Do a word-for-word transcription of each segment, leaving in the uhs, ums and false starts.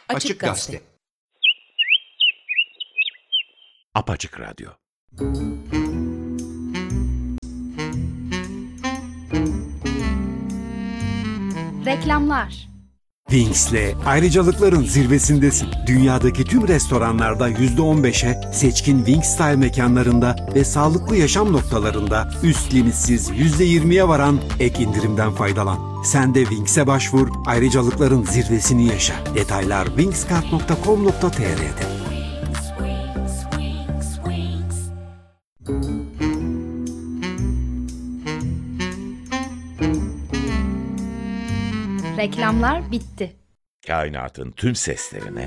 Açık Gazete. Apaçık Radyo. Reklamlar. Wings'le ayrıcalıkların zirvesindesin. Dünyadaki tüm restoranlarda yüzde on beşe, seçkin Wings Style mekanlarında ve sağlıklı yaşam noktalarında üst limitsiz yüzde yirmiye varan ek indirimden faydalan. Sen de Wings'e başvur, ayrıcalıkların zirvesini yaşa. Detaylar wingskart nokta com nokta tr'de. Reklamlar bitti. Kainatın tüm seslerine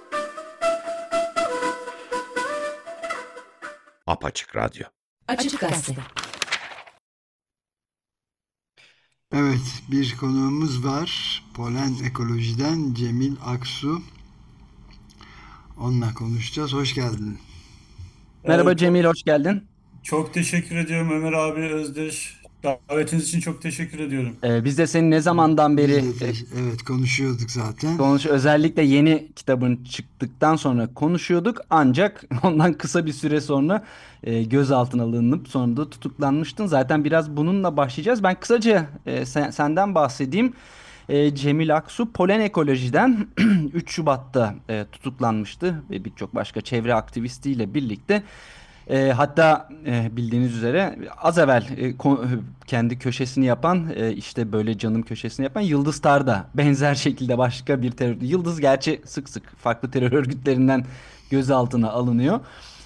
Apaçık Radyo. Açık Gazete. Evet, bir konuğumuz var. Polen Ekoloji'den Cemil Aksu. Onunla konuşacağız. Hoş geldin. Merhaba Evet, Cemil, hoş geldin. çok teşekkür ediyorum Ömer abi, Özdeş. Davetiniz için çok teşekkür ediyorum. Ee, biz de senin ne zamandan Biz beri de e, te- evet konuşuyorduk zaten. konuş, özellikle yeni kitabın çıktıktan sonra konuşuyorduk. Ancak ondan kısa bir süre sonra e, gözaltına alınıp sonra da tutuklanmıştın. Zaten biraz bununla başlayacağız. Ben kısaca e, sen- senden bahsedeyim. E, Cemil Aksu Polen Ekoloji'den üç Şubat'ta e, tutuklanmıştı ve birçok başka çevre aktivistiyle birlikte. E, hatta e, bildiğiniz üzere az evvel e, ko- kendi köşesini yapan e, işte böyle canım köşesini yapan Yıldız Tar da benzer şekilde başka bir terör. Yıldız gerçi sık sık farklı terör örgütlerinden gözaltına alınıyor.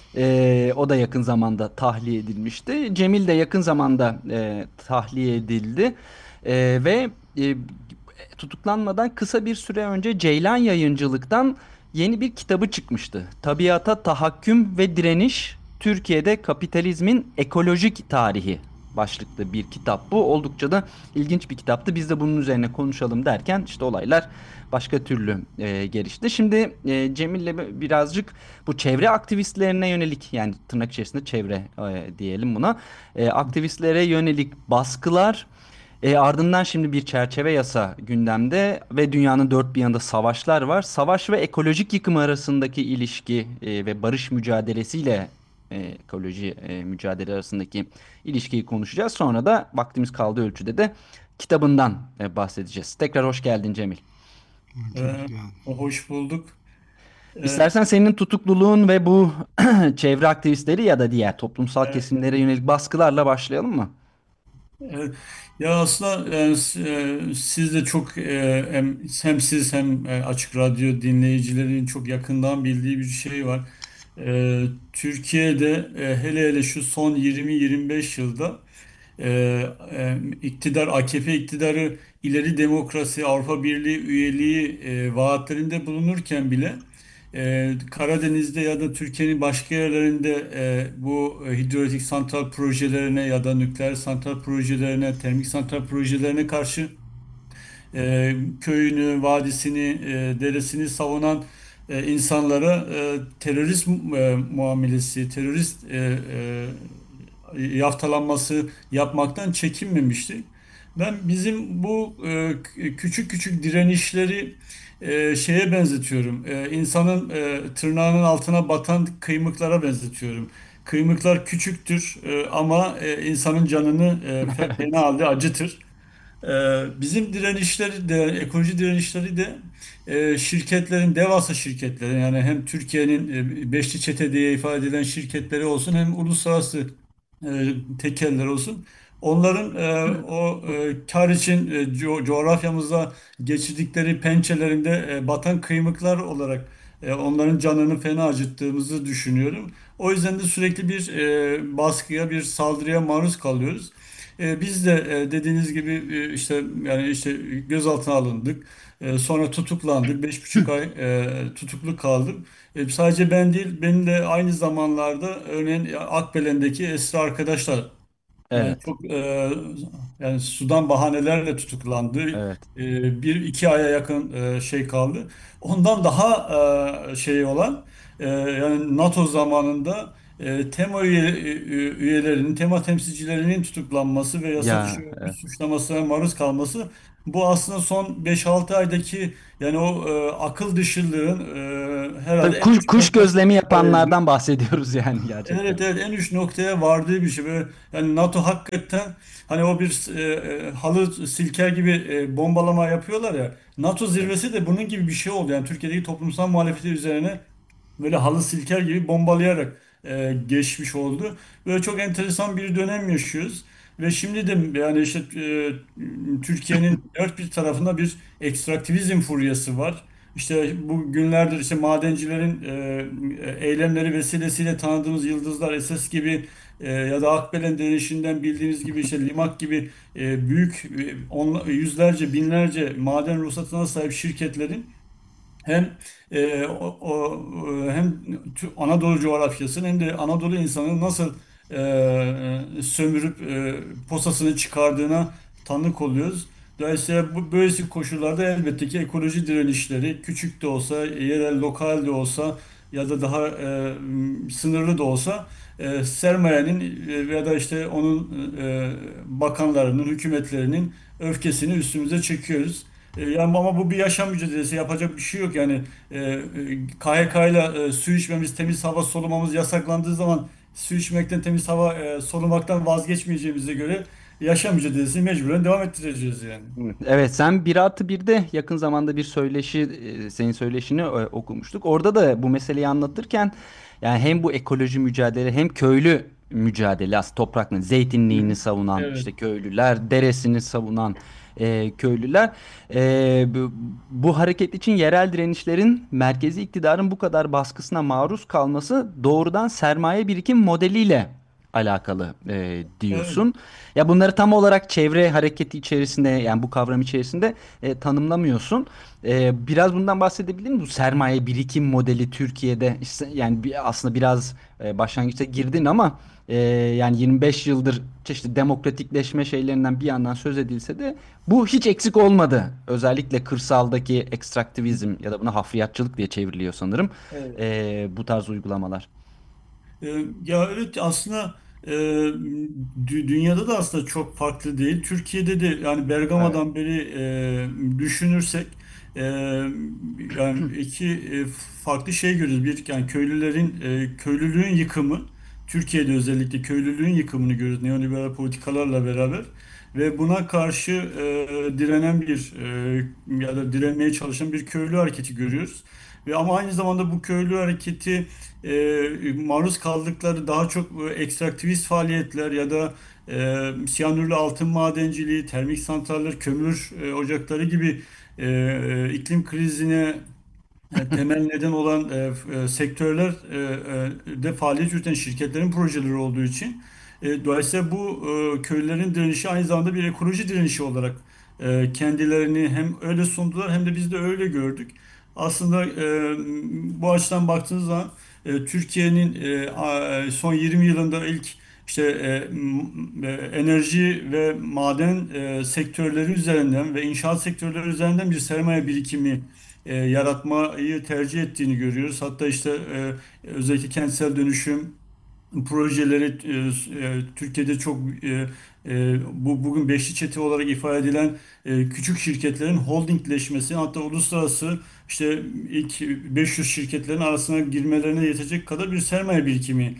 E, o da yakın zamanda tahliye edilmişti. Cemil de yakın zamanda e, tahliye edildi. E, ve e, tutuklanmadan kısa bir süre önce Ceylan Yayıncılık'tan yeni bir kitabı çıkmıştı. Tabiata Tahakküm ve Direniş, Türkiye'de Kapitalizmin Ekolojik Tarihi başlıklı bir kitap bu. Oldukça da ilginç bir kitaptı. Biz de bunun üzerine konuşalım derken işte olaylar başka türlü e, gelişti. Şimdi e, Cemil'le birazcık bu çevre aktivistlerine yönelik, yani tırnak içerisinde çevre e, diyelim buna, e, aktivistlere yönelik baskılar, e, ardından şimdi bir çerçeve yasa gündemde ve dünyanın dört bir yanında savaşlar var. Savaş ve ekolojik yıkım arasındaki ilişki e, ve barış mücadelesiyle e, ekoloji e, mücadele arasındaki ilişkiyi konuşacağız. Sonra da vaktimiz kaldığı ölçüde de kitabından e, bahsedeceğiz. Tekrar hoş geldin Cemil. Çok Ee, güzel. hoş bulduk. Ee, İstersen senin tutukluluğun ve bu çevre aktivistleri ya da diğer toplumsal evet, kesimlere yönelik baskılarla başlayalım mı? evet. Ya aslında e, s- e, siz de çok e, hem, hem siz hem e, Açık Radyo dinleyicilerin çok yakından bildiği bir şey var. Ee, Türkiye'de e, hele hele şu son yirmi yirmi beş yılda e, e, iktidar A K P iktidarı ileri demokrasi, Avrupa Birliği üyeliği e, vaatlerinde bulunurken bile e, Karadeniz'de ya da Türkiye'nin başka yerlerinde e, bu e, hidroelektrik santral projelerine ya da nükleer santral projelerine, termik santral projelerine karşı e, köyünü, vadisini, e, deresini savunan e, insanlara e, terörist e, muamelesi, terörist e, e, yaftalanması yapmaktan çekinmemişti. Ben bizim bu e, küçük küçük direnişleri e, şeye benzetiyorum. E, insanın e, tırnağının altına batan kıymıklara benzetiyorum. Kıymıklar küçüktür e, ama e, insanın canını e, fe- fena halde acıtır. Ee, Bizim direnişleri de, ekoloji direnişleri de e, şirketlerin, devasa şirketlerin, yani hem Türkiye'nin e, beşli çete diye ifade edilen şirketleri olsun hem uluslararası e, tekeller olsun. Onların e, o e, kar için e, co- coğrafyamızda geçirdikleri pençelerinde e, batan kıymıklar olarak e, onların canını fena acıttığımızı düşünüyorum. O yüzden de sürekli bir e, baskıya, bir saldırıya maruz kalıyoruz. E, biz de e, dediğiniz gibi e, işte yani işte gözaltına alındık. E, sonra tutuklandık. Beş buçuk ay e, tutuklu kaldım. E, sadece ben değil, benim de aynı zamanlarda örneğin Akbelen'deki Esra arkadaşlar yani Evet, çok e, yani sudan bahanelerle tutuklandı. evet. E, bir iki aya yakın e, şey kaldı. Ondan daha e, şey olan e, yani NATO zamanında e, tema üye, e, üyelerinin, tema temsilcilerinin tutuklanması ve yasa dışı Ya örgüt evet. suçlamasına maruz kalması, bu aslında son beş altı aydaki, yani o e, akıl dışılığın e, herhalde Tabii en kuş, uç kuş gözlemi noktasına varıldı. yapanlardan bahsediyoruz yani Evet, gerçekten. evet, en uç noktaya vardığı bir şey. Böyle, yani NATO hakikaten, hani o bir e, e, halı silker gibi e, bombalama yapıyorlar ya. NATO Evet. zirvesi de bunun gibi bir şey oldu. Yani Türkiye'deki toplumsal muhalefeti üzerine böyle halı silker gibi bombalayarak e, geçmiş oldu. Böyle çok enteresan bir dönem yaşıyoruz. Ve şimdi de yani işte e, Türkiye'nin dört bir tarafında bir ekstraktivizm furyası var. İşte bu günlerdir işte madencilerin e, eylemleri vesilesiyle tanıdığımız yıldızlar, Esas gibi e, ya da Akbelen direnişinden bildiğiniz gibi işte Limak gibi e, büyük e, onla- yüzlerce binlerce maden ruhsatına sahip şirketlerin hem e, o, o- e, hem tü- Anadolu coğrafyasının hem de Anadolu insanının nasıl e, sömürüp e, posasını çıkardığına tanık oluyoruz. Dolayısıyla bu böylesi koşullarda elbette ki ekoloji direnişleri, küçük de olsa, yerel, lokal de olsa ya da daha e, sınırlı da olsa, e, sermayenin e, ya da işte onun e, bakanlarının, hükümetlerinin öfkesini üstümüze çekiyoruz. E, Yani ama bu bir yaşam mücadelesi, yapacak bir şey yok yani. e, e, K H K ile e, su içmemiz, temiz hava solumamız yasaklandığı zaman su içmekten, temiz hava e, solumaktan vazgeçmeyeceğimize göre yaşam mücadelesini mecburen devam ettireceğiz yani. Evet, Evet, sen bir artı birde yakın zamanda bir söyleşi, e, senin söyleşini e, okumuştuk. Orada da bu meseleyi anlatırken yani hem bu ekoloji mücadele hem köylü mücadele, aslında toprakla Hı zeytinliğini hı. savunan Evet. işte köylüler, deresini savunan e, köylüler, e, bu, bu hareket için yerel direnişlerin merkezi iktidarın bu kadar baskısına maruz kalması doğrudan sermaye birikim modeliyle alakalı e, Evet. diyorsun. Ya bunları tam olarak çevre hareketi içerisinde yani bu kavram içerisinde e, tanımlamıyorsun. E, biraz bundan bahsedebilir misin? Bu sermaye birikim modeli Türkiye'de işte, yani bir, aslında biraz e, başlangıçta girdin ama e, yani yirmi beş yıldır çeşitli demokratikleşme şeylerinden bir yandan söz edilse de bu hiç eksik olmadı. Özellikle kırsaldaki ekstraktivizm ya da buna hafriyatçılık diye çevriliyor sanırım. Evet. E, bu tarz uygulamalar. Ee, Ya evet, aslında e, dü- dünyada da aslında çok farklı değil. Türkiye'de de yani Evet. Bergama'dan beri e, düşünürsek e, yani iki e, farklı şey görüyoruz. Bir, yani köylülerin e, köylülüğün yıkımı, Türkiye'de özellikle köylülüğün yıkımını görüyoruz neoliberal politikalarla beraber. Ve buna karşı e, direnen bir e, ya da direnmeye çalışan bir köylü hareketi görüyoruz. Ve ama aynı zamanda bu köylü hareketi e, maruz kaldıkları daha çok e, ekstraktivist faaliyetler ya da e, siyanürlü altın madenciliği, termik santraller, kömür e, ocakları gibi e, e, iklim krizine e, temel neden olan e, e, sektörler e, e, de faaliyet yürüten şirketlerin projeleri olduğu için e, dolayısıyla bu e, köylülerin direnişi aynı zamanda bir ekoloji direnişi olarak e, kendilerini hem öyle sundular hem de biz de öyle gördük. Aslında e, bu açıdan baktığınız zaman e, Türkiye'nin e, a- son yirmi yılında ilk işte e, m- e, enerji ve maden e, sektörleri üzerinden ve inşaat sektörleri üzerinden bir sermaye birikimi e, yaratmayı tercih ettiğini görüyoruz. Hatta işte e, özellikle kentsel dönüşüm projeleri e, e, Türkiye'de çok e, e, bu bugün beşli çete olarak ifade edilen e, küçük şirketlerin holdingleşmesi, hatta uluslararası işte ilk beş yüz şirketlerin arasına girmelerine yetecek kadar bir sermaye birikimine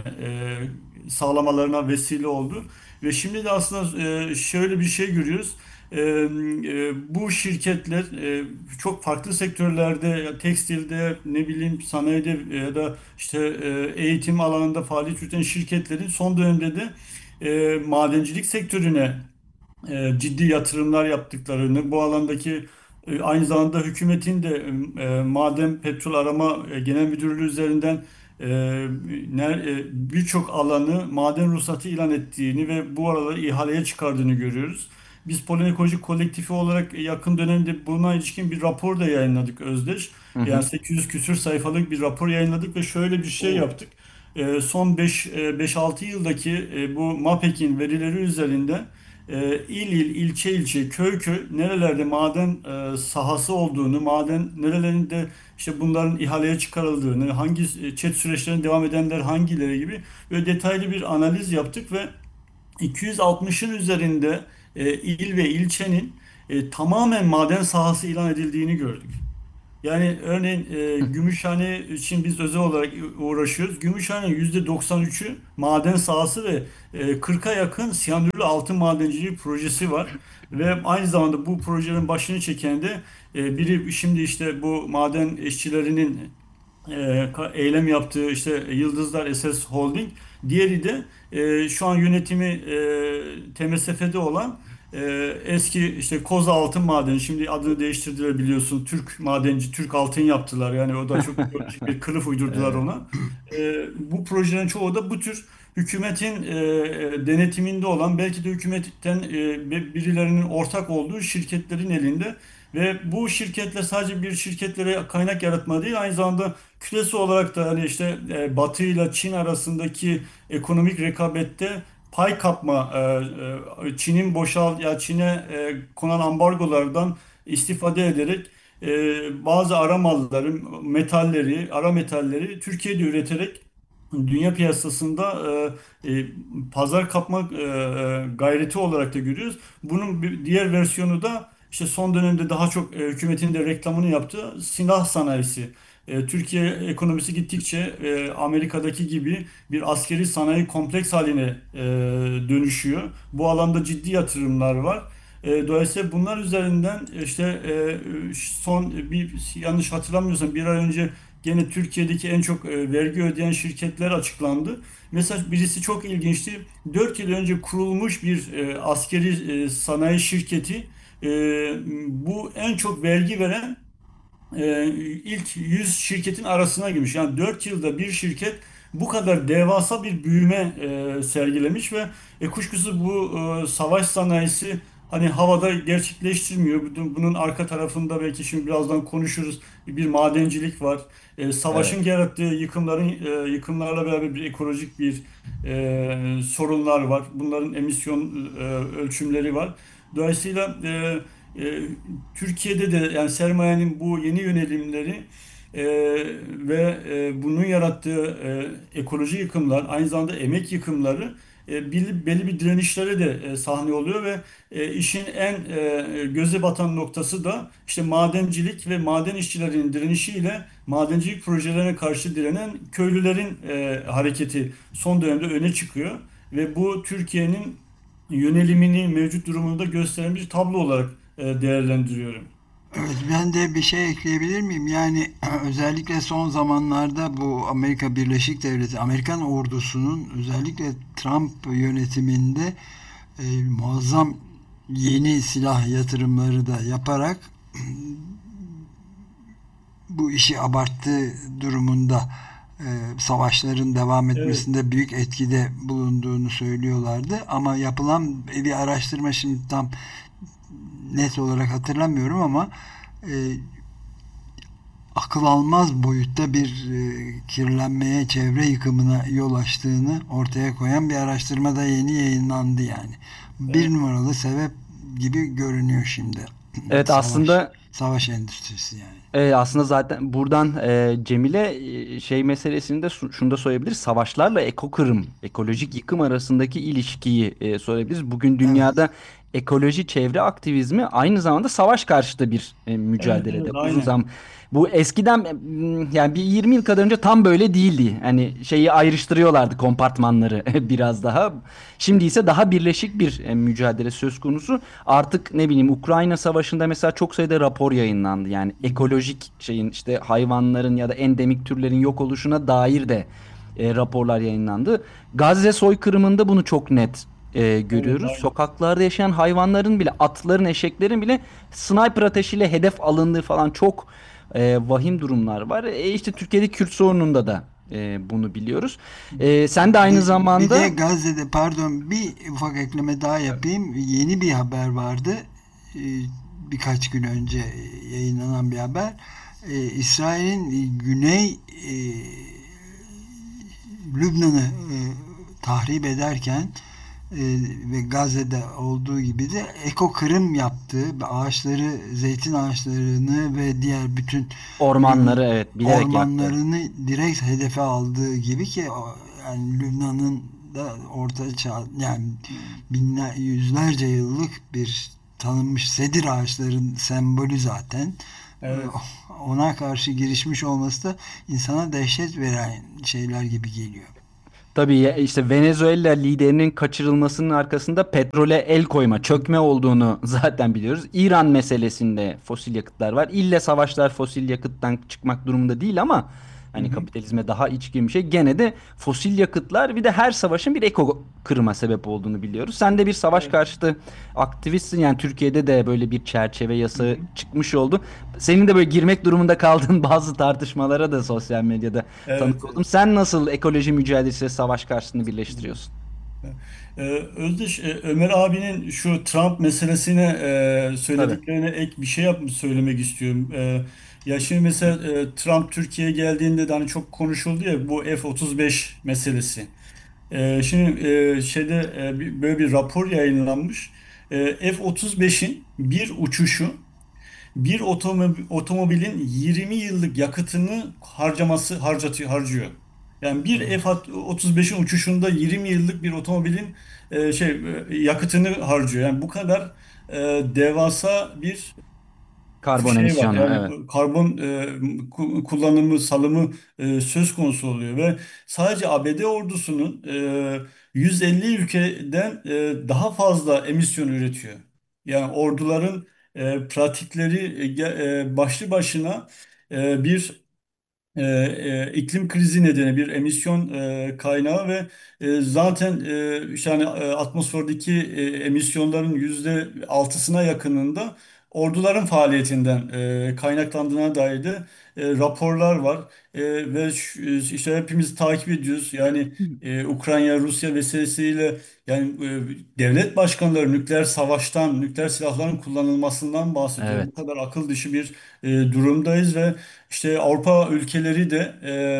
e, sağlamalarına vesile oldu. Ve şimdi de aslında e, şöyle bir şey görüyoruz. E, e, Bu şirketler e, çok farklı sektörlerde, ya tekstilde, ne bileyim sanayide ya da işte e, eğitim alanında faaliyet yürüten şirketlerin son dönemde de e, madencilik sektörüne e, ciddi yatırımlar yaptıklarını, bu alandaki e, aynı zamanda hükümetin de e, Maden Petrol Arama e, Genel Müdürlüğü üzerinden e, ner- e, birçok alanı maden ruhsatı ilan ettiğini ve bu araları ihaleye çıkardığını görüyoruz. Biz Polen Ekoloji Kolektifi olarak yakın dönemde buna ilişkin bir rapor da yayınladık, Özdeş. Hı Yani hı. sekiz yüz küsür sayfalık bir rapor yayınladık ve şöyle bir şey Oo. yaptık. E, son beş altı yıldaki e, bu MAPEK'in verileri üzerinden e, il il, ilçe ilçe, köy köy nerelerde maden e, sahası olduğunu, maden nerelerinde işte bunların ihaleye çıkarıldığını, hangi e, çet süreçlerine devam edenler hangileri gibi böyle detaylı bir analiz yaptık ve iki yüz altmışın üzerinde e, il ve ilçenin e, tamamen maden sahası ilan edildiğini gördük. Yani örneğin e, Gümüşhane için biz özel olarak uğraşıyoruz. Gümüşhane'nin yüzde doksan üçü maden sahası ve e, kırka yakın siyanürlü altın madenciliği projesi var. Ve aynı zamanda bu projelerin başını çeken de e, biri şimdi işte bu maden işçilerinin e, eylem yaptığı işte Yıldızlar S S Holding. Diğeri de e, şu an yönetimi e, T M S F'de olan e, eski işte Koza Altın Madeni, şimdi adını değiştirdiler biliyorsun. Türk Madenci, Türk Altın yaptılar. Yani o da çok ideolojik bir kılıf uydurdular Evet. ona. E, bu projelerin çoğu da bu tür hükümetin e, denetiminde olan, belki de hükümetten e, birilerinin ortak olduğu şirketlerin elinde. Ve bu şirketler sadece bir şirketlere kaynak yaratma değil, aynı zamanda küresi olarak da hani işte e, Batı ile Çin arasındaki ekonomik rekabette pay kapma, e, e, Çin'in boşal ya Çin'e e, konan ambargolardan istifade ederek e, bazı ara malları, metalleri, ara metalleri Türkiye'de üreterek dünya piyasasında e, e, pazar kapma e, e, gayreti olarak da görüyoruz. Bunun bir diğer versiyonu da işte son dönemde daha çok e, hükümetin de reklamını yaptığı silah sanayisi. E, Türkiye ekonomisi gittikçe e, Amerika'daki gibi bir askeri sanayi kompleks haline e, dönüşüyor. Bu alanda ciddi yatırımlar var. E, dolayısıyla bunlar üzerinden işte e, son bir yanlış hatırlamıyorsam bir ay önce gene Türkiye'deki en çok e, vergi ödeyen şirketler açıklandı. Mesela birisi çok ilginçti. Dört yıl önce kurulmuş bir e, askeri e, sanayi şirketi e, bu en çok vergi veren e, ilk yüz şirketin arasına girmiş. Yani dört yılda bir şirket bu kadar devasa bir büyüme e, sergilemiş ve e, kuşkusuz bu e, savaş sanayisi hani havada gerçekleştirmiyor. Bunun bunun arka tarafında belki şimdi birazdan konuşuruz. Bir madencilik var. E, Evet. savaşın yarattığı yıkımların e, yıkımlarla beraber bir ekolojik bir e, sorunlar var. Bunların emisyon e, ölçümleri var. Dolayısıyla e, e, Türkiye'de de yani sermayenin bu yeni yönelimleri e, ve e, bunun yarattığı e, ekoloji yıkımlar, aynı zamanda emek yıkımları e, belli, belli bir direnişlere de e, sahne oluyor ve e, işin en e, göze batan noktası da işte madencilik ve maden işçilerinin direnişiyle madencilik projelerine karşı direnen köylülerin e, hareketi son dönemde öne çıkıyor ve bu Türkiye'nin yönelimini, mevcut durumunu da gösteren bir tablo olarak e, değerlendiriyorum. Evet, ben de bir şey ekleyebilir miyim? Yani özellikle son zamanlarda bu Amerika Birleşik Devletleri, Amerikan ordusunun özellikle Trump yönetiminde e, muazzam yeni silah yatırımları da yaparak bu işi abarttığı durumunda e, savaşların devam Evet. etmesinde büyük etkide bulunduğunu söylüyorlardı. Ama yapılan bir araştırma, şimdi tam net olarak hatırlamıyorum ama e, akıl almaz boyutta bir e, kirlenmeye, çevre yıkımına yol açtığını ortaya koyan bir araştırma da yeni yayınlandı yani. Bir Evet. numaralı sebep gibi görünüyor şimdi. Evet, Savaş, aslında savaş endüstrisi yani. e, aslında zaten buradan e, Cemile e, şey meselesini de su- şunu da söyleyebiliriz. Savaşlarla ekokırım, ekolojik yıkım arasındaki ilişkiyi e, söyleyebiliriz. Bugün Evet. dünyada ekoloji, çevre aktivizmi aynı zamanda savaş karşıtı bir e, Evet, mücadelede. evet, Uzun aynen. zaman bu eskiden m, yani bir yirmi yıl kadar önce tam böyle değildi. Hani şeyi ayrıştırıyorlardı kompartmanları biraz daha. Şimdi ise daha birleşik bir e, mücadele söz konusu. Artık ne bileyim Ukrayna Savaşı'nda mesela çok sayıda rapor yayınlandı. Yani ekolojik şeyin işte hayvanların ya da endemik türlerin yok oluşuna dair de e, raporlar yayınlandı. Gazze soykırımında bunu çok net e, Evet, görüyoruz. aynen. Sokaklarda yaşayan hayvanların bile, atların, eşeklerin bile sniper ateşiyle hedef alındığı falan çok e, vahim durumlar var. E, işte Türkiye'de Kürt sorununda da e, bunu biliyoruz. E, sen de aynı Bir, bir de zamanda Gazze'de, pardon, bir ufak ekleme daha yapayım. Yeni bir haber vardı. Ee, Birkaç gün önce yayınlanan bir haber. Ee, İsrail'in güney e, Lübnan'ı e, tahrip ederken e, ve Gazze'de olduğu gibi de eko kırım yaptığı, ağaçları, zeytin ağaçlarını ve diğer bütün Ormanları, evet, bilerek yaktı. ormanlarını direkt hedefe aldığı gibi ki yani Lübnan'ın da orta çağ, yani binler, yüzlerce yıllık bir tanınmış sedir ağaçların sembolü zaten. Evet. Ona karşı girişmiş olması da insana dehşet veren şeyler gibi geliyor. Tabii ya, işte Venezuela liderinin kaçırılmasının arkasında petrole el koyma, çökme olduğunu zaten biliyoruz. İran meselesinde fosil yakıtlar var. İlle savaşlar fosil yakıttan çıkmak durumunda değil ama Hı hani hı. kapitalizme daha içkin bir şey. Gene de fosil yakıtlar, bir de her savaşın bir eko kırıma sebep olduğunu biliyoruz. Sen de bir savaş Evet. karşıtı aktivistsin. Yani Türkiye'de de böyle bir çerçeve Hı yasa hı. çıkmış oldu. Senin de böyle girmek durumunda kaldığın bazı tartışmalara da sosyal medyada tanık Evet. oldum. Sen nasıl ekoloji mücadelesi ve savaş karşısında birleştiriyorsun? Ee, Özdeş, e, Ömer abinin şu Trump meselesine e, Tabii. söylediklerine ek bir şey yapmış söylemek istiyorum. E, ya şimdi mesela e, Trump Türkiye'ye geldiğinde de hani çok konuşuldu ya bu F otuz beş meselesi. E, şimdi e, şeyde e, bir- böyle bir rapor yayınlanmış. E, F otuz beşin bir uçuşu bir otomobil, otomobilin yirmi yıllık yakıtını harcaması harcatıyor, harcıyor. Yani bir F otuz beşin uçuşunda yirmi yıllık bir otomobilin e, şey e, yakıtını harcıyor. Yani bu kadar e, devasa bir Karbon şey var. emisyonu, Yani evet. karbon e, ku- kullanımı, salımı e, söz konusu oluyor ve sadece A B D ordusunun e, yüz elli ülkeden e, daha fazla emisyon üretiyor. Yani orduların e, pratikleri e, ge- e, başlı başına e, bir e, e, iklim krizi nedeni bir emisyon e, kaynağı ve e, zaten e, işte hani, e, atmosferdeki e, emisyonların yüzde altısına yakınında orduların faaliyetinden e, kaynaklandığına dair de e, raporlar var. E, ve şu- e, işte hepimiz takip ediyoruz. Yani e, Ukrayna-Rusya meselesiyle yani e, devlet başkanları nükleer savaştan, nükleer silahların kullanılmasından bahsediyor. Bu Evet. kadar akıl dışı bir e, durumdayız ve işte Avrupa ülkeleri de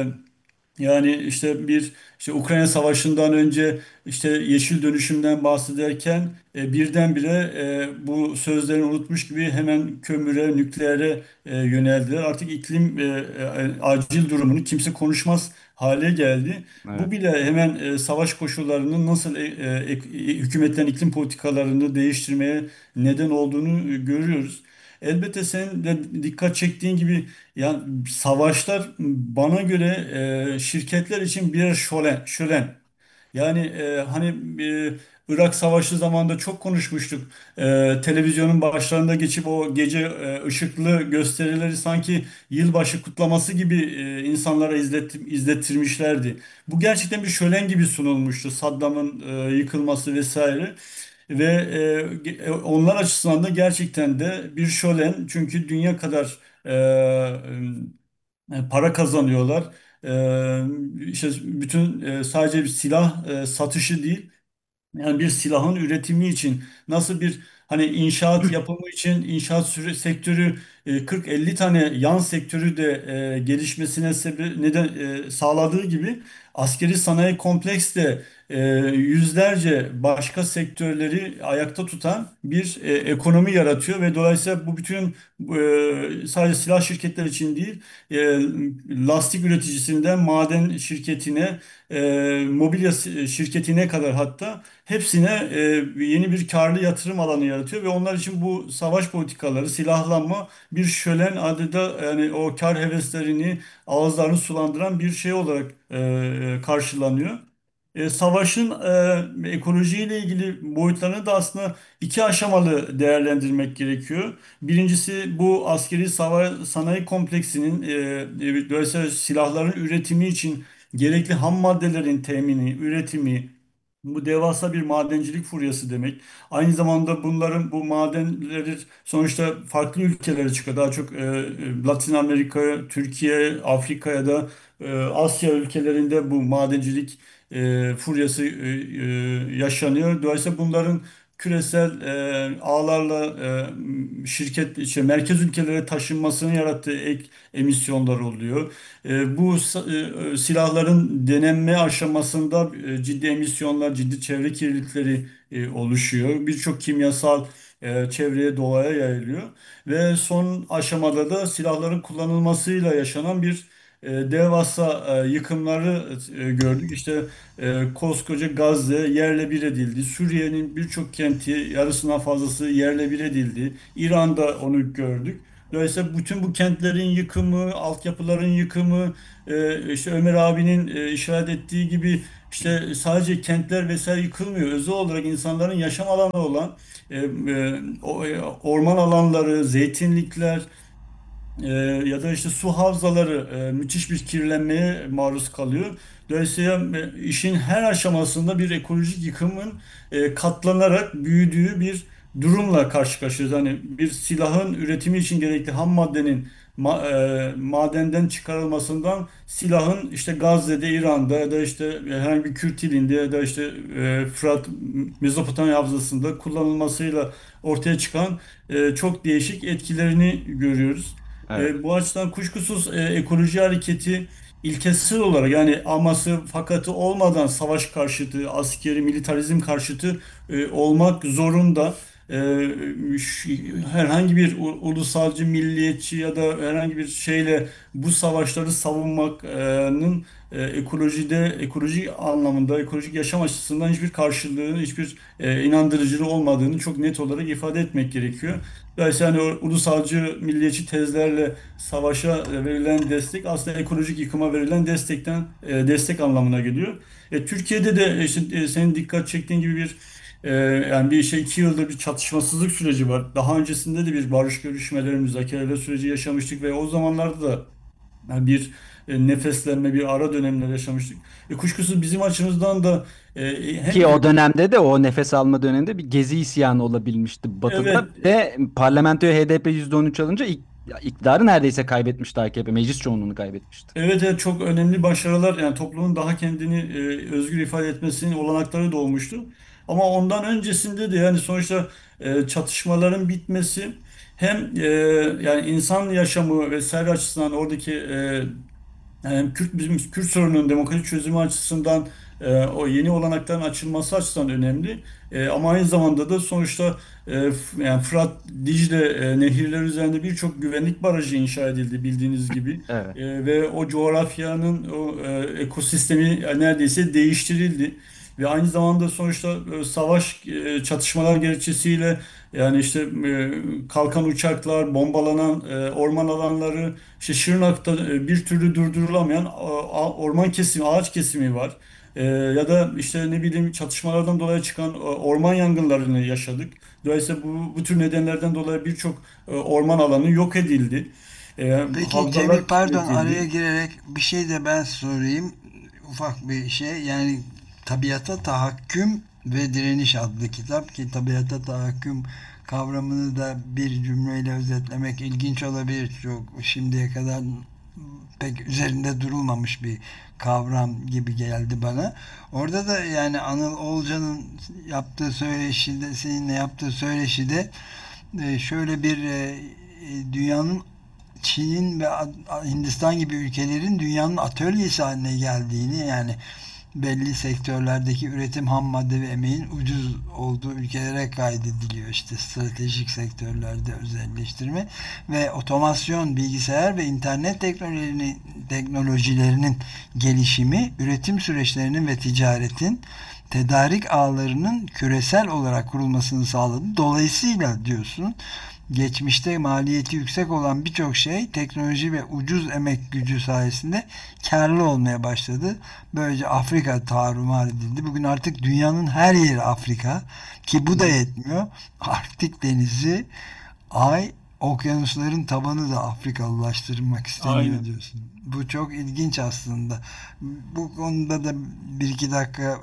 yani işte bir işte Ukrayna Savaşı'ndan önce işte yeşil dönüşümden bahsederken e, birdenbire e, bu sözlerini unutmuş gibi hemen kömüre, nükleere e, yöneldiler. Artık iklim e, e, acil durumunu kimse konuşmaz hale geldi. Bu Evet. bile hemen e, savaş koşullarının nasıl e, e, ek- e, hükümetlerin iklim politikalarını değiştirmeye neden olduğunu e, görüyoruz. Elbette senin de dikkat çektiğin gibi yani savaşlar bana göre e, şirketler için birer şölen, şölen. Yani e, hani e, Irak Savaşı zamanında çok konuşmuştuk. E, televizyonun başlarında geçip o gece e, ışıklı gösterileri sanki yılbaşı kutlaması gibi e, insanlara izlet, izlettirmişlerdi. Bu gerçekten bir şölen gibi sunulmuştu. Saddam'ın e, yıkılması vesaire. Ve e, onlar açısından da gerçekten de bir şölen çünkü dünya kadar e, e, para kazanıyorlar. E, işte bütün e, sadece bir silah e, satışı değil. Yani bir silahın üretimi için nasıl bir hani inşaat yapımı için inşaat süre, sektörü e, kırk elli tane yan sektörü de e, gelişmesine sebep neden e, sağladığı gibi askeri sanayi kompleks de e, yüzlerce başka sektörleri ayakta tutan bir e, ekonomi yaratıyor ve dolayısıyla bu bütün e, sadece silah şirketleri için değil e, lastik üreticisinden maden şirketine e, mobilya şirketine kadar hatta hepsine e, yeni bir karlı yatırım alanı yaratıyor ve onlar için bu savaş politikaları, silahlanma bir şölen adeta yani o kar heveslerini ağızlarını sulandıran bir şey olarak e, karşılanıyor. E, savaşın e, ekolojiyle ilgili boyutlarını da aslında iki aşamalı değerlendirmek gerekiyor. Birincisi bu askeri sava- sanayi kompleksinin e, e, dolayısıyla silahların üretimi için gerekli ham maddelerin temini, üretimi, bu devasa bir madencilik furyası demek. Aynı zamanda bunların bu madenleri sonuçta farklı ülkelere çıkıyor. Daha çok e, e, Latin Amerika, Türkiye, Afrika ya da e, Asya ülkelerinde bu madencilik e, furyası e, e, yaşanıyor. Dolayısıyla bunların küresel e, ağlarla e, şirket işte merkez ülkelere taşınmasının yarattığı ek emisyonlar oluyor. E, bu sa- e, silahların denenme aşamasında e, ciddi emisyonlar, ciddi çevre kirlilikleri e, oluşuyor. Birçok kimyasal e, çevreye, doğaya yayılıyor ve son aşamada da silahların kullanılmasıyla yaşanan bir e, devasa e, yıkımları e, gördük. İşte e, koskoca Gazze yerle bir edildi. Suriye'nin birçok kenti yarısından fazlası yerle bir edildi. İran'da onu gördük. Dolayısıyla bütün bu kentlerin yıkımı, altyapıların yıkımı, e, işte Ömer abinin e, işaret ettiği gibi işte sadece kentler vesaire yıkılmıyor. Özel olarak insanların yaşam alanı olan e, e, o- e, orman alanları, zeytinlikler, ee, ya da işte su havzaları e, müthiş bir kirlenmeye maruz kalıyor. Dolayısıyla e, işin her aşamasında bir ekolojik yıkımın e, katlanarak büyüdüğü bir durumla karşı karşıyayız. Hani bir silahın üretimi için gerekli ham maddenin ma- e, madenden çıkarılmasından silahın işte Gazze'de, İran'da ya da işte herhangi bir Kürt ilinde ya da işte e, Fırat, Mezopotamya havzasında kullanılmasıyla ortaya çıkan e, çok değişik etkilerini görüyoruz. Evet. E, bu açıdan kuşkusuz e, ekoloji hareketi ilkesel olarak yani aması fakatı olmadan savaş karşıtı, askeri militarizm karşıtı e, olmak zorunda. E, ş- Herhangi bir u- ulusalcı, milliyetçi ya da herhangi bir şeyle bu savaşları savunmanın e, ekolojide, ekoloji anlamında, ekolojik yaşam açısından hiçbir karşılığı, hiçbir e, inandırıcılığı olmadığını çok net olarak ifade etmek gerekiyor. Dolayısıyla hani o ulusalcı, milliyetçi tezlerle savaşa e, verilen destek aslında ekolojik yıkıma verilen destekten e, destek anlamına geliyor. E, Türkiye'de de işte e, senin dikkat çektiğin gibi bir e, yani bir şey iki yıldır bir çatışmasızlık süreci var. Daha öncesinde de bir barış görüşmeleri, müzakereler süreci yaşamıştık ve o zamanlarda da yani bir e, nefeslenme, bir ara dönemler yaşamıştık. E, kuşkusuz bizim açımızdan da e, hem Ki o dönemde de o nefes alma döneminde bir gezi isyanı olabilmişti Batı'da evet. ve parlamentoya H D P yüzde on üç alınca ik- iktidarı neredeyse kaybetmişti A K P. Meclis çoğunluğunu kaybetmişti. Evet, evet, çok önemli başarılar yani toplumun daha kendini e, özgür ifade etmesinin olanakları doğmuştu. Ama ondan öncesinde de yani sonuçta e, çatışmaların bitmesi hem e, yani insan yaşamı vesaire açısından oradaki e, yani Kürt, bizim Kürt sorununun demokratik çözümü açısından e, o yeni olanakların açılması açısından önemli. E, ama aynı zamanda da sonuçta e, f- yani Fırat, Dicle e, nehirleri üzerinde birçok güvenlik barajı inşa edildi bildiğiniz gibi. Evet. E, ve o coğrafyanın o e, ekosistemi neredeyse değiştirildi. Ve aynı zamanda sonuçta e, savaş e, çatışmalar gerekçesiyle yani işte e, kalkan uçaklar, bombalanan e, orman alanları, işte Şırnak'ta e, bir türlü durdurulamayan a- orman kesimi, ağaç kesimi var. E, ya da işte ne bileyim çatışmalardan dolayı çıkan e, orman yangınlarını yaşadık. Dolayısıyla bu, bu tür nedenlerden dolayı birçok e, orman alanı yok edildi. E, Peki havzalar Cemil, pardon, kirletildi. araya girerek bir şey de ben sorayım. Ufak bir şey. Yani Tabiata Tahakküm ve Direniş adlı kitap, ki tabiata tahakküm kavramını da bir cümleyle özetlemek ilginç olabilir. Çok şimdiye kadar pek üzerinde durulmamış bir kavram gibi geldi bana. Orada da yani Anıl Olcan'ın yaptığı söyleşide, seninle yaptığı söyleşide e, şöyle bir e, e, dünyanın, Çin'in ve Hindistan gibi ülkelerin dünyanın atölyesi haline geldiğini, yani belli sektörlerdeki üretim, ham madde ve emeğin ucuz olduğu ülkelere kaydediliyor. İşte stratejik sektörlerde özelleştirme ve otomasyon, bilgisayar ve internet teknolojilerinin, teknolojilerinin gelişimi, üretim süreçlerinin ve ticaretin, tedarik ağlarının küresel olarak kurulmasını sağladı. Dolayısıyla diyorsun, geçmişte maliyeti yüksek olan birçok şey teknoloji ve ucuz emek gücü sayesinde karlı olmaya başladı. Böylece Afrika tarumar edildi. Bugün artık dünyanın her yeri Afrika, ki bu da yetmiyor. Arktik Denizi, Ay, okyanusların tabanı da Afrikalılaştırılmak isteniyor Aynen. diyorsun. Bu çok ilginç aslında. Bu konuda da bir iki dakika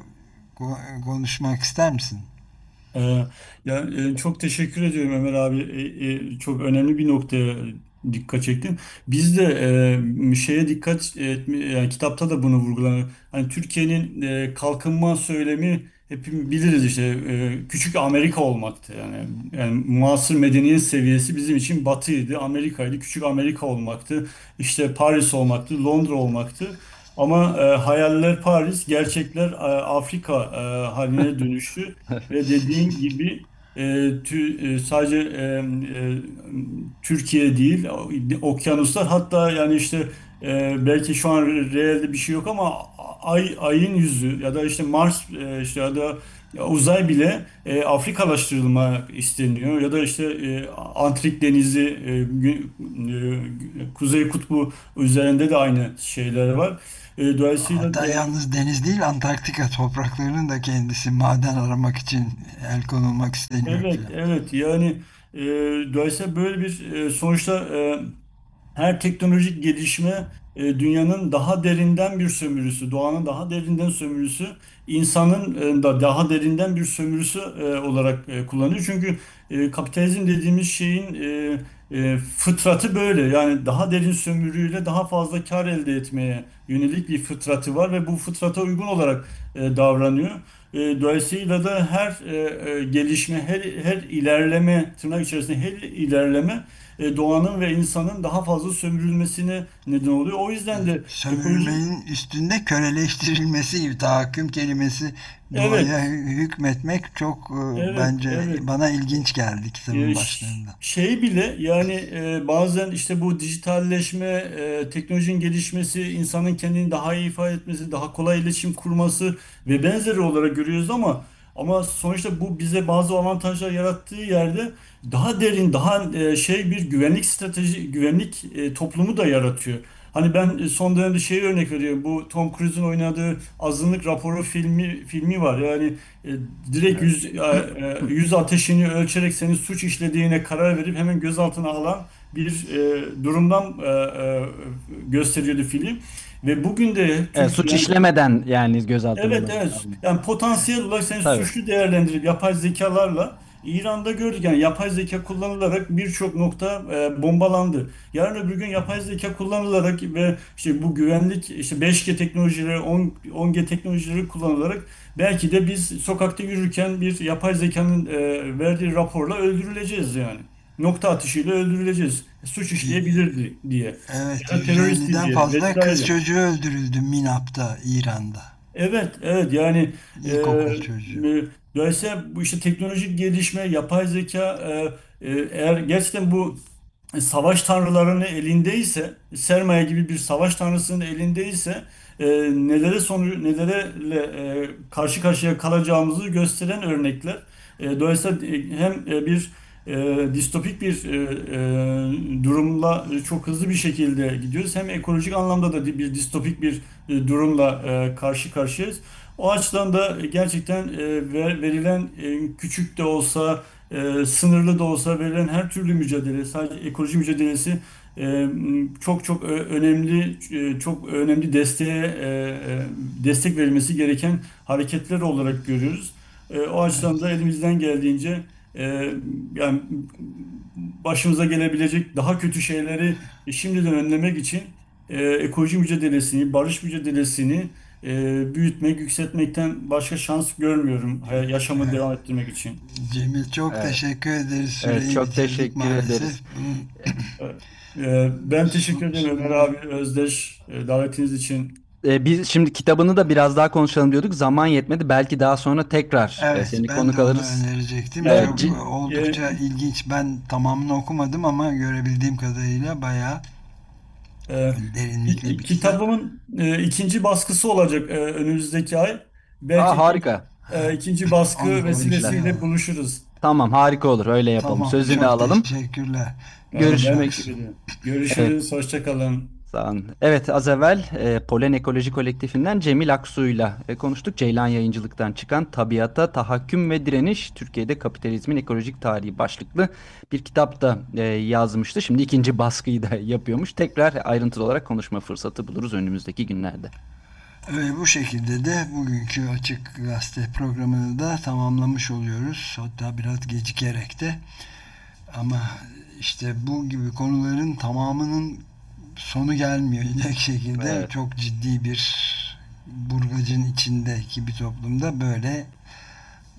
konuşmak ister misin? Ee, ya e, çok teşekkür ediyorum Ömer abi. E, e, çok önemli bir noktaya dikkat çektin. Biz de e, şeye dikkat etme, yani kitapta da bunu vurgulanıyor. Hani Türkiye'nin e, kalkınma söylemi hepimiz biliriz işte e, küçük Amerika olmaktı yani. Yani muasır medeniyet seviyesi bizim için Batı'ydı, Amerika'ydı, küçük Amerika olmaktı. İşte Paris olmaktı, Londra olmaktı. Ama e, hayaller Paris, gerçekler e, Afrika e, haline dönüştü ve dediğin gibi e, tü- e, sadece e, e, Türkiye değil, o- okyanuslar hatta yani işte e, belki şu an reelde bir şey yok ama ay ayın yüzü ya da işte Mars e, işte ya da ya uzay bile e, Afrikalaştırılmak isteniyor ya da işte e, Antrik Denizi e, gü- e, Kuzey Kutbu üzerinde de aynı şeyler var. E, dolayısıyla Hatta yani yalnız deniz değil, Antarktika topraklarının da kendisi maden aramak için el konulmak isteniyor evet filan. evet yani e, dolayısıyla böyle bir e, sonuçta e, her teknolojik gelişme e, dünyanın daha derinden bir sömürüsü, doğanın daha derinden sömürüsü, insanın e, da daha derinden bir sömürüsü e, olarak e, kullanıyor. Çünkü e, kapitalizm dediğimiz şeyin e, e, fıtratı böyle. Yani daha derin sömürüyle daha fazla kar elde etmeye yönelik bir fıtratı var ve bu fıtrata uygun olarak e, davranıyor. E, dolayısıyla da her e, e, gelişme, her her ilerleme, tırnak içerisinde her ilerleme e, doğanın ve insanın daha fazla sömürülmesine neden oluyor. O yüzden de ekolojik Sömürmenin üstünde köleleştirilmesi gibi, tahakküm kelimesi, doğaya evet, hü- hükmetmek çok e, evet, bence evet. bana ilginç geldi E, kitabın ş- başlarında. şey bile yani e, bazen işte bu dijitalleşme, e, teknolojinin gelişmesi, insanın kendini daha iyi ifade etmesi, daha kolay iletişim kurması ve benzeri olarak görüyoruz ama ama sonuçta bu bize bazı avantajlar yarattığı yerde daha derin, daha e, şey bir güvenlik strateji, güvenlik e, toplumu da yaratıyor. Hani ben e, son dönemde şey örnek veriyorum. Bu Tom Cruise'un oynadığı Azınlık Raporu filmi filmi var. Yani e, direkt yüz, e, e, yüz ateşini ölçerek senin suç işlediğine karar verip hemen gözaltına alan bir e, durumdan e, e, gösteriyordu film. Ve bugün de E, suç Türkiye işlemeden yani gözaltına evet alın. evet. alın. Yani potansiyel olarak seni Tabii. suçlu değerlendirip yapay zekalarla İran'da gördük yani yapay zeka kullanılarak birçok nokta e, bombalandı. Yarın öbür gün yapay zeka kullanılarak ve işte bu güvenlik işte beş G teknolojileri on, on G teknolojileri kullanılarak belki de biz sokakta yürürken bir yapay zekanın e, verdiği raporla öldürüleceğiz yani. Nokta atışıyla öldürüleceğiz. Suç işleyebilirdi diye. Evet, Ya da teröristi yüz elliden diye fazla kız vesaire. çocuğu öldürüldü Minap'ta, İran'da. Evet, evet yani e, İlkokul çocuğu. e, dolayısıyla bu işte teknolojik gelişme, yapay zeka e, e, eğer gerçekten bu savaş tanrılarının elindeyse, Sermaye gibi bir savaş tanrısının elindeyse e, nelere sonu nelerle e, karşı karşıya kalacağımızı gösteren örnekler. E, dolayısıyla e, hem e, bir e, distopik bir e, e, durumla çok hızlı bir şekilde gidiyoruz. Hem ekolojik anlamda da bir distopik bir e, durumla e, karşı karşıyayız. O açıdan da gerçekten e, ver- verilen e, küçük de olsa e, sınırlı da olsa verilen her türlü mücadele, sadece ekoloji mücadelesi e, çok çok ö- önemli, e, çok önemli desteğe e, e, destek verilmesi gereken hareketler olarak görüyoruz. E, o açıdan da elimizden geldiğince e, yani başımıza gelebilecek daha kötü şeyleri şimdiden önlemek için e, ekoloji mücadelesini, barış mücadelesini e, büyütmek, yükseltmekten başka şans görmüyorum hay- yaşamı devam ettirmek için. Cemil, çok Evet. teşekkür ederiz. Evet, Süreyi çok bitirdik teşekkür ederiz. maalesef. Bunun E, Ben teşekkür son- ederim Ömer sonunda abi, Özdeş, e, davetiniz için. E, biz şimdi kitabını da biraz daha konuşalım diyorduk. Zaman yetmedi. Belki daha sonra tekrar e, evet, seni ben de konuk onu alırız. önerecektim. E, Yani Çok ci- e, oldukça ilginç. Ben tamamını okumadım ama görebildiğim kadarıyla bayağı e, derinlikli ki- bir kitap. kitabımın e, ikinci baskısı olacak e, önümüzdeki ay. Aa, Belki ikinci, harika. e, ikinci baskı Onu vesilesiyle konuşalım. buluşuruz. Tamam, harika olur. Öyle yapalım. Tamam, Sözünü çok alalım. teşekkürler. Tamam, ben Görüşmek Görüşmek üzere. teşekkür üzere. ederim. Evet. Görüşürüz, hoşça kalın. Sağ olun. Evet, az evvel e, Polen Ekoloji Kolektifinden Cemil Aksu'yla e, konuştuk. Ceylan Yayıncılık'tan çıkan Tabiata Tahakküm ve Direniş, Türkiye'de Kapitalizmin Ekolojik Tarihi başlıklı bir kitap da e, yazmıştı. Şimdi ikinci baskıyı da yapıyormuş. Tekrar ayrıntılı olarak konuşma fırsatı buluruz önümüzdeki günlerde. Ve bu şekilde de bugünkü Açık Gazete programını da tamamlamış oluyoruz. Hatta biraz gecikerek de. Ama işte bu gibi konuların tamamının sonu gelmeyecek şekilde Evet. çok ciddi bir burgacın içindeki bir toplumda böyle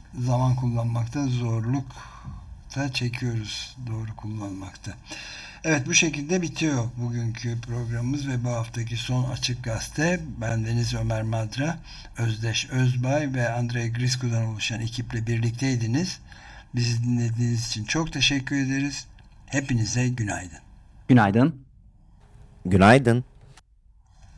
zaman kullanmakta zorluk da çekiyoruz doğru kullanmakta. Evet, bu şekilde bitiyor bugünkü programımız ve bu haftaki son Açık Gazete. Ben Deniz Ömer Madra, Özdeş Özbay ve Andrei Grisku'dan oluşan ekiple birlikteydiniz. Bizi dinlediğiniz için çok teşekkür ederiz. Hepinize günaydın. Günaydın. Günaydın.